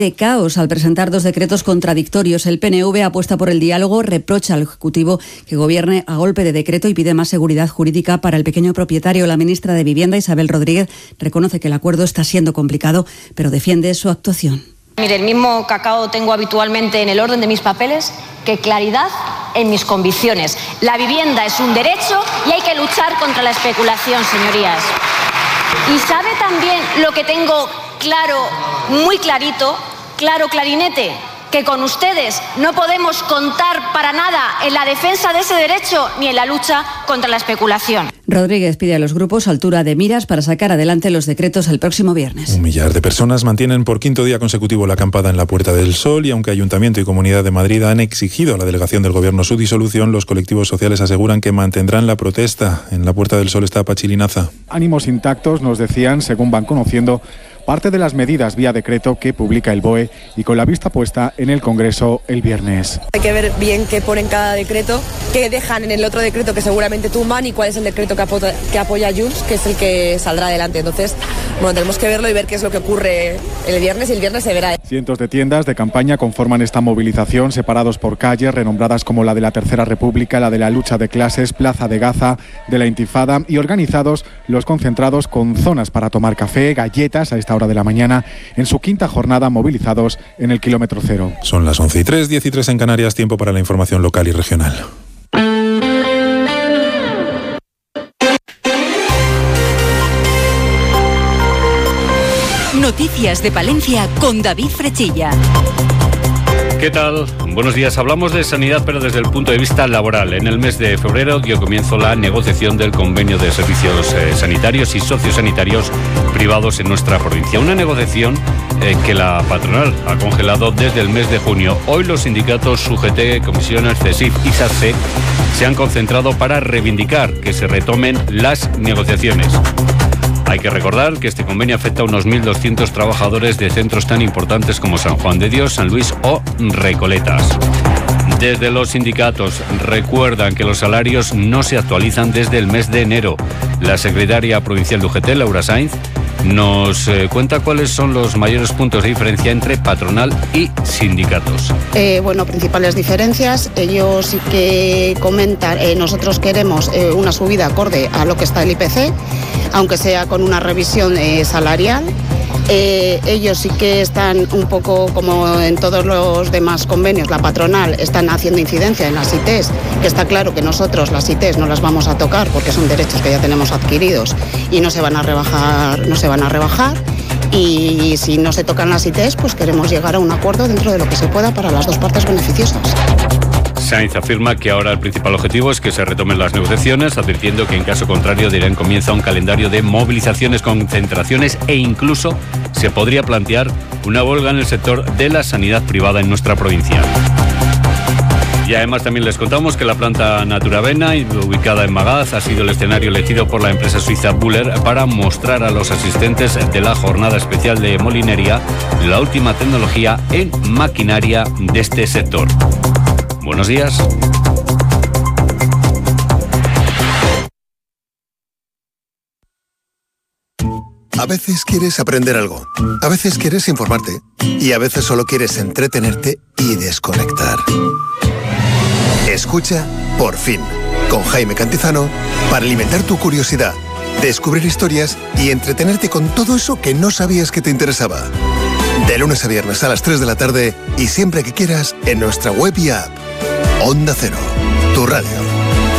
De caos al presentar dos decretos contradictorios. El PNV apuesta por el diálogo, reprocha al Ejecutivo que gobierne a golpe de decreto y pide más seguridad jurídica para el pequeño propietario. La ministra de Vivienda, Isabel Rodríguez, reconoce que el acuerdo está siendo complicado, pero defiende su actuación. Mire, el mismo cacao tengo habitualmente en el orden de mis papeles que claridad en mis convicciones. La vivienda es un derecho y hay que luchar contra la especulación, señorías. Y sabe también lo que tengo claro, muy clarito, claro, clarinete, que con ustedes no podemos contar para nada en la defensa de ese derecho ni en la lucha contra la especulación. Rodríguez pide a los grupos altura de miras para sacar adelante los decretos el próximo viernes. 1 millar de personas mantienen por quinto día consecutivo la acampada en la Puerta del Sol y aunque Ayuntamiento y Comunidad de Madrid han exigido a la delegación del Gobierno su disolución, los colectivos sociales aseguran que mantendrán la protesta. En la Puerta del Sol está Pachi Linaza. Ánimos intactos, nos decían, según van conociendo parte de las medidas vía decreto que publica el BOE y con la vista puesta en el Congreso el viernes. Hay que ver bien qué ponen cada decreto, qué dejan en el otro decreto que seguramente tumban y cuál es el decreto que apoya Junts, que es el que saldrá adelante. Entonces, bueno, tenemos que verlo y ver qué es lo que ocurre el viernes y el viernes se verá. Cientos de tiendas de campaña conforman esta movilización, separados por calles renombradas como la de la Tercera República, la de la lucha de clases, Plaza de Gaza, de la Intifada y organizados los concentrados con zonas para tomar café, galletas a esta hora de la mañana, en su quinta jornada movilizados en el kilómetro cero. Son las 11:03, 10:03 en Canarias, tiempo para la información local y regional. Noticias de Palencia con David Frechilla. ¿Qué tal? Buenos días. Hablamos de sanidad, pero desde el punto de vista laboral. En el mes de febrero dio comienzo la negociación del convenio de servicios sanitarios y sociosanitarios privados en nuestra provincia. Una negociación que la patronal ha congelado desde el mes de junio. Hoy los sindicatos UGT, Comisiones, CESIF y SATSE se han concentrado para reivindicar que se retomen las negociaciones. Hay que recordar que este convenio afecta a unos 1.200 trabajadores de centros tan importantes como San Juan de Dios, San Luis o Recoletas. Desde los sindicatos recuerdan que los salarios no se actualizan desde el mes de enero. La secretaria provincial de UGT, Laura Sainz, nos cuenta cuáles son los mayores puntos de diferencia entre patronal y sindicatos. Principales diferencias. Ellos sí que comentan, nosotros queremos una subida acorde a lo que está el IPC, aunque sea con una revisión salarial. Ellos sí que están un poco como en todos los demás convenios, la patronal, están haciendo incidencia en las ITs, que está claro que nosotros las ITs no las vamos a tocar porque son derechos que ya tenemos adquiridos y no se van a rebajar. Y si no se tocan las ITs, pues queremos llegar a un acuerdo dentro de lo que se pueda para las dos partes beneficiosas. Sainz afirma que ahora el principal objetivo es que se retomen las negociaciones, advirtiendo que en caso contrario darán comienzo a un calendario de movilizaciones, concentraciones e incluso se podría plantear una huelga en el sector de la sanidad privada en nuestra provincia. Y además también les contamos que la planta Naturavena, ubicada en Magaz, ha sido el escenario elegido por la empresa suiza Buller para mostrar a los asistentes de la jornada especial de molinería la última tecnología en maquinaria de este sector. Buenos días. A veces quieres aprender algo, a veces quieres informarte y a veces solo quieres entretenerte y desconectar. Escucha Por Fin, con Jaime Cantizano, para alimentar tu curiosidad, descubrir historias y entretenerte con todo eso que no sabías que te interesaba. De lunes a viernes a las 3 de la tarde y siempre que quieras en nuestra web y app. Onda Cero, tu radio.